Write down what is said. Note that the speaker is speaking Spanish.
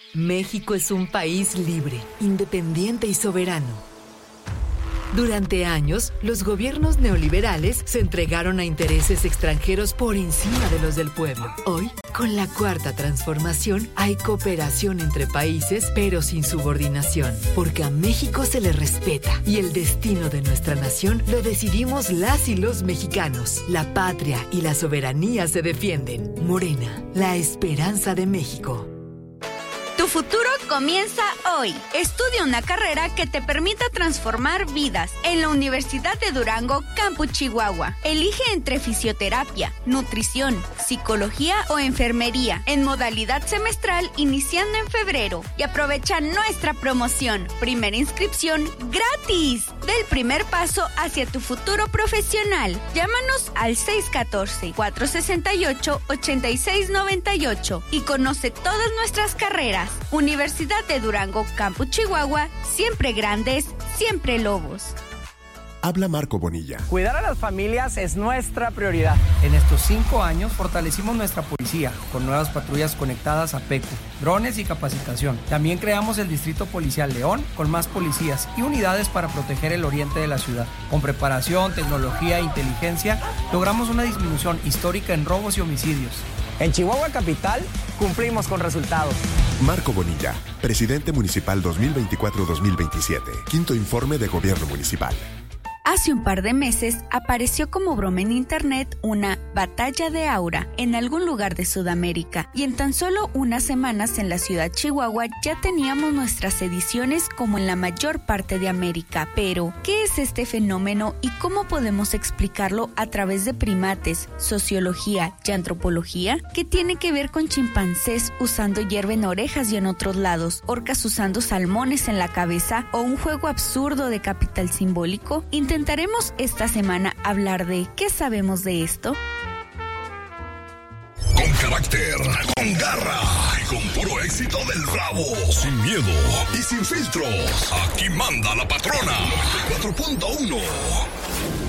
México es un país libre, independiente y soberano. Durante años, los gobiernos neoliberales se entregaron a intereses extranjeros por encima de los del pueblo. Hoy, con la Cuarta Transformación, hay cooperación entre países, pero sin subordinación, porque a México se le respeta y el destino de nuestra nación lo decidimos las y los mexicanos. La patria y la soberanía se defienden. Morena, la esperanza de México. Tu futuro comienza hoy. Estudia una carrera que te permita transformar vidas en la Universidad de Durango, Campus Chihuahua. Elige entre fisioterapia, nutrición, psicología o enfermería en modalidad semestral iniciando en febrero. Y aprovecha nuestra promoción. Primera inscripción gratis. Del primer paso hacia tu futuro profesional. Llámanos al 614-468-8698 y conoce todas nuestras carreras. Universidad de Durango, Campus Chihuahua, siempre grandes, siempre lobos. Habla Marco Bonilla. Cuidar a las familias es nuestra prioridad. En estos 5 años fortalecimos nuestra policía con nuevas patrullas conectadas a PECU, drones y capacitación. También creamos el Distrito Policial León con más policías y unidades para proteger el oriente de la ciudad. Con preparación, tecnología e inteligencia, logramos una disminución histórica en robos y homicidios. En Chihuahua Capital, cumplimos con resultados. Marco Bonilla, presidente municipal 2024-2027. Quinto informe de gobierno municipal. Hace un par de meses apareció como broma en internet una batalla de aura en algún lugar de Sudamérica y en tan solo unas semanas en la ciudad Chihuahua ya teníamos nuestras ediciones como en la mayor parte de América. Pero, ¿qué es este fenómeno y cómo podemos explicarlo a través de primates, sociología y antropología? ¿Qué tiene que ver con chimpancés usando hierba en orejas y en otros lados, orcas usando salmones en la cabeza o un juego absurdo de capital simbólico? Intentaremos esta semana hablar de ¿qué sabemos de esto? Con carácter, con garra y con puro éxito del Bravo. Sin miedo y sin filtros. Aquí manda la patrona. 4.1.